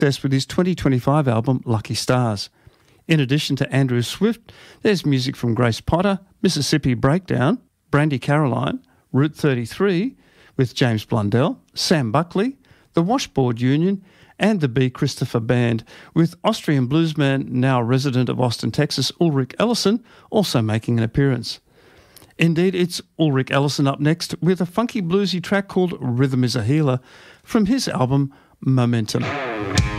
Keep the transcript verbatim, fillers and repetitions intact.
Best with his twenty twenty-five album Lucky Stars. In addition to Andrew Swift, there's music from Grace Potter, Mississippi Breakdown, Brandy Caroline, Route thirty-three with James Blundell, Sam Buckley, the Washboard Union and the B. Christopher Band, with Austrian bluesman, now resident of Austin, Texas, Ulrich Ellison, also making an appearance. Indeed, it's Ulrich Ellison up next with a funky bluesy track called Rhythm is a Healer from his album Momentum.